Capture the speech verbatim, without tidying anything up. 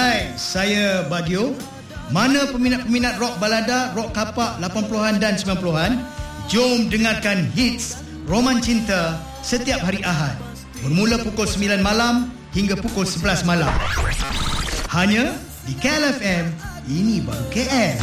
Hai, saya Bagio. Mana peminat-peminat rock balada, rock kapak lapan puluhan dan sembilan puluhan? Jom dengarkan hits Roman Cinta setiap hari Ahad, bermula pukul sembilan malam hingga pukul sebelas malam. Hanya di K L F M, ini baru K L.